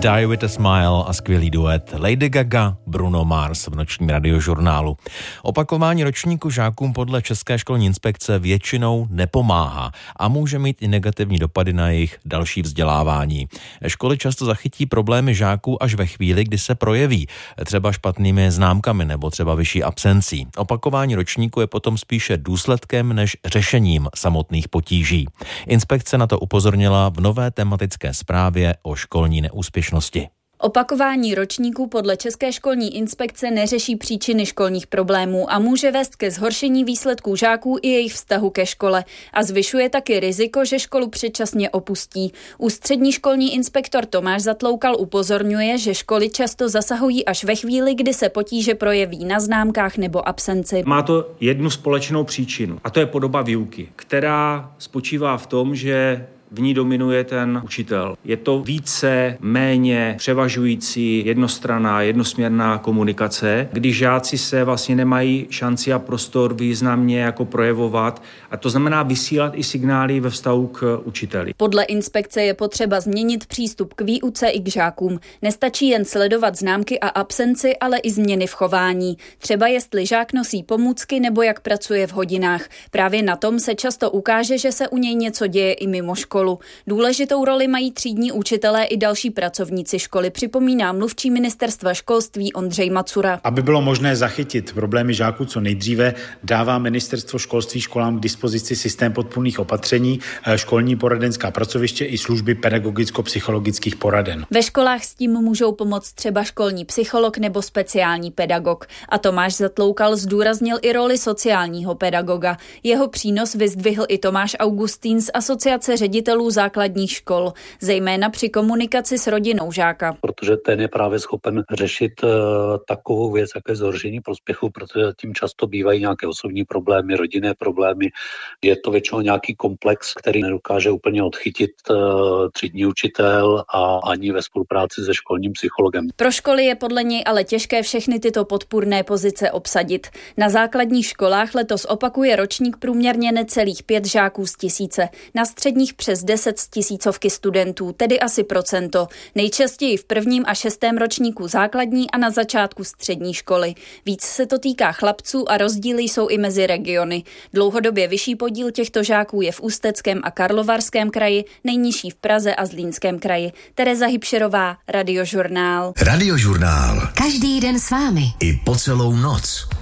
Die with a Smile a skvělý duet Lady Gaga, Bruno Mars v nočním radiožurnálu. Opakování ročníku žákům podle České školní inspekce většinou nepomáhá a může mít i negativní dopady na jejich další vzdělávání. Školy často zachytí problémy žáků až ve chvíli, kdy se projeví, třeba špatnými známkami nebo třeba vyšší absencí. Opakování ročníku je potom spíše důsledkem než řešením samotných potíží. Inspekce na to upozornila v nové tematické zprávě o školní neúspěšnosti. Opakování ročníků podle České školní inspekce neřeší příčiny školních problémů a může vést ke zhoršení výsledků žáků i jejich vztahu ke škole a zvyšuje taky riziko, že školu předčasně opustí. Ústřední školní inspektor Tomáš Zatloukal upozorňuje, že školy často zasahují až ve chvíli, kdy se potíže projeví na známkách nebo absenci. Má to jednu společnou příčinu a to je podoba výuky, která spočívá v tom, že v ní dominuje ten učitel. Je to více, méně převažující jednostranná, jednosměrná komunikace, kdy žáci se vlastně nemají šanci a prostor významně jako projevovat a to znamená vysílat i signály ve vztahu k učiteli. Podle inspekce je potřeba změnit přístup k výuce i k žákům. Nestačí jen sledovat známky a absenci, ale i změny v chování. Třeba jestli žák nosí pomůcky nebo jak pracuje v hodinách. Právě na tom se často ukáže, že se u něj něco děje i mimo školu. Důležitou roli mají třídní učitelé i další pracovníci školy, připomíná mluvčí ministerstva školství Ondřej Macura. Aby bylo možné zachytit problémy žáků co nejdříve, dává ministerstvo školství školám k dispozici systém podpůrných opatření, školní poradenská pracoviště i služby pedagogicko-psychologických poraden. Ve školách s tím můžou pomoct třeba školní psycholog nebo speciální pedagog. A Tomáš Zatloukal zdůraznil i roli sociálního pedagoga. Jeho přínos vyzdvihl i Tomáš Augustín z Asociace ředitelů základních škol, zejména při komunikaci s rodinou žáka. Protože ten je právě schopen řešit takovou věc, jaké zhoršení prospěchu, protože tím často bývají nějaké osobní problémy, rodinné problémy. Je to většinou nějaký komplex, který nedokáže úplně odchytit třídní učitel a ani ve spolupráci se školním psychologem. Pro školy je podle něj ale těžké všechny tyto podpůrné pozice obsadit. Na základních školách letos opakuje ročník průměrně necelých 5 žáků z 1000. Na středních přes 10 z 1000 studentů, tedy asi procento. Nejčastěji v 1. a 6. ročníku základní a na začátku střední školy. Víc se to týká chlapců a rozdíly jsou i mezi regiony. Dlouhodobě vyšší podíl těchto žáků je v Ústeckém a Karlovarském kraji, nejnižší v Praze a Zlínském kraji. Tereza Hybšerová, Radiožurnál. Radiožurnál. Každý den s vámi. I po celou noc.